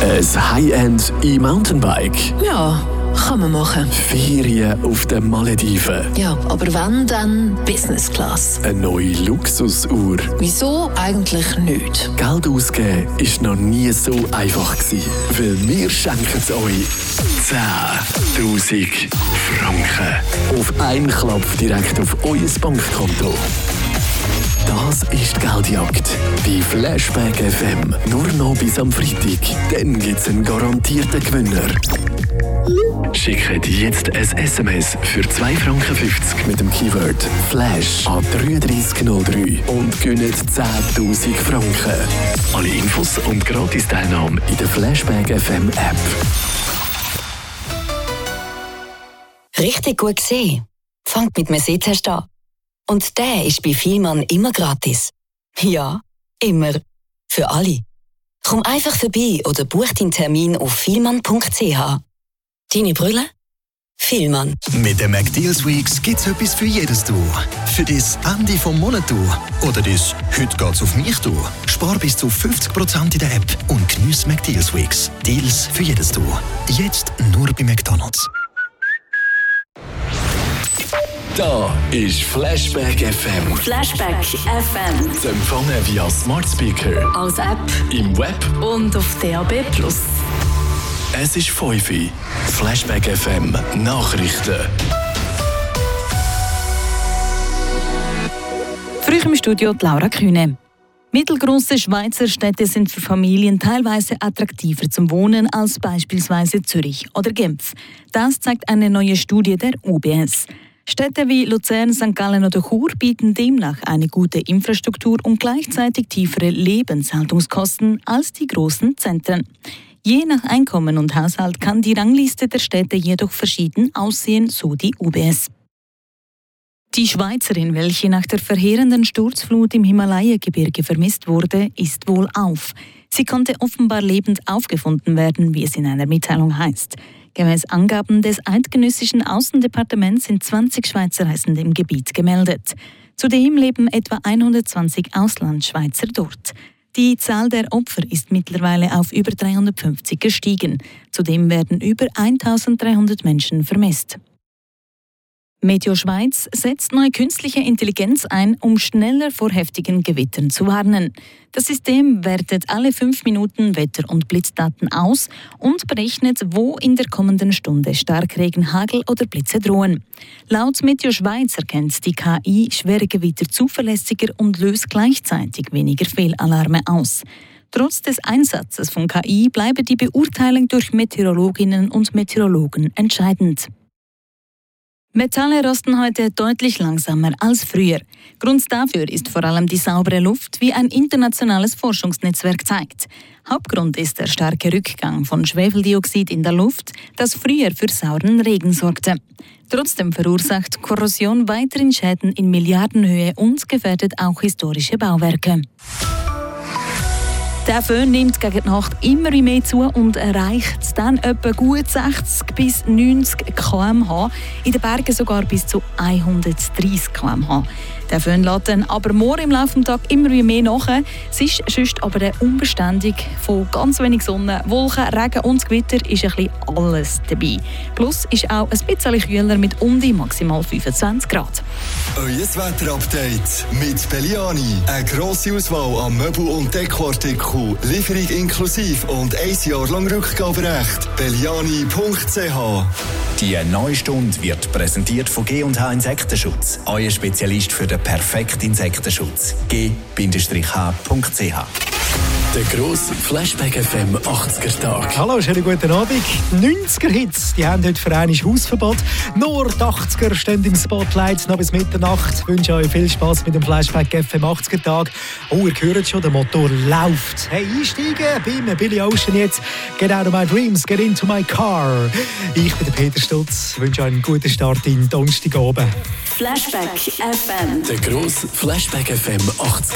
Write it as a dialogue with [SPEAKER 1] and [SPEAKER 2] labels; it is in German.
[SPEAKER 1] Ein High-End E-Mountainbike.
[SPEAKER 2] Ja, kann man machen.
[SPEAKER 1] Ferien auf den Malediven.
[SPEAKER 2] Ja, aber wenn, dann Business Class.
[SPEAKER 1] Eine neue Luxusuhr.
[SPEAKER 2] Wieso eigentlich nicht?
[SPEAKER 1] Geld ausgeben ist noch nie so einfach gewesen. Weil wir schenken es euch 10'000 Franken. Auf einen Klopf direkt auf euer Bankkonto. Das ist die Geldjagd bei Flashback FM. Nur noch bis am Freitag. Dann gibt es einen garantierten Gewinner. Schickt jetzt ein SMS für 2,50 Franken mit dem Keyword Flash an 3303 und gewinnt 10'000 Franken. Alle Infos und Gratis-Teilnahme in der Flashback FM App.
[SPEAKER 3] Richtig gut gesehen. Fangt mit einem Sitztest an. Und der ist bei Vielmann immer gratis. Ja, immer. Für alle. Komm einfach vorbei oder buch deinen Termin auf vielmann.ch. Deine Brille? Vielmann.
[SPEAKER 4] Mit den McDeals Weeks gibt's etwas für jedes Du. Für das Ende vom Monat Du. Oder das «Heute geht's auf mich» Du. Spar bis zu 50% in der App und geniesse McDeals Weeks. Deals für jedes Du. Jetzt nur bei McDonald's.
[SPEAKER 1] Da ist Flashback FM.
[SPEAKER 5] Flashback FM.
[SPEAKER 1] Zu empfangen via Smart Speaker,
[SPEAKER 5] Als App
[SPEAKER 1] im Web.
[SPEAKER 5] und auf DAB+.
[SPEAKER 1] Es ist 5 Uhr. Flashback FM Nachrichten.
[SPEAKER 6] Früh im Studio die Laura Kühne. Mittelgrosse Schweizer Städte sind für Familien teilweise attraktiver zum Wohnen als beispielsweise Zürich oder Genf. Das zeigt eine neue Studie der UBS. Städte wie Luzern, St. Gallen oder Chur bieten demnach eine gute Infrastruktur und gleichzeitig tiefere Lebenshaltungskosten als die großen Zentren. Je nach Einkommen und Haushalt kann die Rangliste der Städte jedoch verschieden aussehen, so die UBS. Die Schweizerin, welche nach der verheerenden Sturzflut im Himalaya-Gebirge vermisst wurde, ist wohlauf. Sie konnte offenbar lebend aufgefunden werden, wie es in einer Mitteilung heißt. Gemäß Angaben des eidgenössischen Außendepartements sind 20 Schweizer Reisende im Gebiet gemeldet. Zudem leben etwa 120 Auslandschweizer dort. Die Zahl der Opfer ist mittlerweile auf über 350 gestiegen. Zudem werden über 1300 Menschen vermisst. Meteo Schweiz setzt neue künstliche Intelligenz ein, um schneller vor heftigen Gewittern zu warnen. Das System wertet alle 5 Minuten Wetter- und Blitzdaten aus und berechnet, wo in der kommenden Stunde Starkregen, Hagel oder Blitze drohen. Laut Meteo Schweiz erkennt die KI schwere Gewitter zuverlässiger und löst gleichzeitig weniger Fehlalarme aus. Trotz des Einsatzes von KI bleibe die Beurteilung durch Meteorologinnen und Meteorologen entscheidend. Metalle rosten heute deutlich langsamer als früher. Grund dafür ist vor allem die saubere Luft, wie ein internationales Forschungsnetzwerk zeigt. Hauptgrund ist der starke Rückgang von Schwefeldioxid in der Luft, das früher für sauren Regen sorgte. Trotzdem verursacht Korrosion weiterhin Schäden in Milliardenhöhe und gefährdet auch historische Bauwerke. Der Föhn nimmt gegen die Nacht immer mehr zu und erreicht dann etwa gut 60 bis 90 km/h, in den Bergen sogar bis zu 130 km/h. Der Föhn lässt dann aber morgen im Laufe des Tages immer mehr nach. Es ist sonst aber unbeständig. Von ganz wenig Sonne, Wolken, Regen und Gewitter ist ein bisschen alles dabei. Plus ist auch ein bisschen kühler mit um die maximal 25 Grad.
[SPEAKER 4] Euer Wetterupdate mit Belliani. Eine grosse Auswahl an Möbel- und Dekoartikeln. Lieferung inklusive und 1 Jahr lang Rückgaberecht. Belliani.ch.
[SPEAKER 7] Die neue Stunde wird präsentiert von G&H Insektenschutz. Euer Spezialist für den perfekten Insektenschutz. g-h.ch.
[SPEAKER 1] Der grosse Flashback FM 80er-Tag.
[SPEAKER 8] Hallo, schönen guten Abend. Die 90er-Hits, die haben heute für einmal Hausverbot. Nur die 80er stehen im Spotlight noch bis Mitternacht. Ich wünsche euch viel Spass mit dem Flashback FM 80er-Tag. Oh, ihr hört schon, der Motor läuft. Hey, einsteigen beim Billy Ocean jetzt. Get out of my dreams, get into my car. Ich bin der Peter Stutz. Ich wünsche euch einen guten Start in Donnerstagabend.
[SPEAKER 5] Flashback FM.
[SPEAKER 1] Der grosse Flashback FM 80er.